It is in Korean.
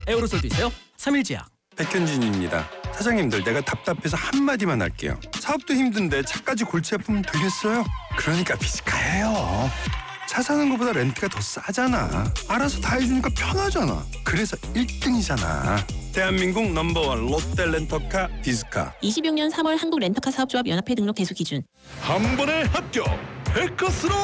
에어로솔도 있어요. 3일제약. 백현진입니다. 사장님들, 내가 답답해서 한마디만 할게요. 사업도 힘든데 차까지 골치 아프면 되겠어요? 그러니까 비즈카예요. 차 사는 것보다 렌트가 더 싸잖아. 알아서 다 해주니까 편하잖아. 그래서 1등이잖아. 대한민국 넘버원 롯데 렌터카 비즈카. 26년 3월 한국 렌터카 사업조합 연합회 등록 대수 기준. 한 번에 합격! 백커스로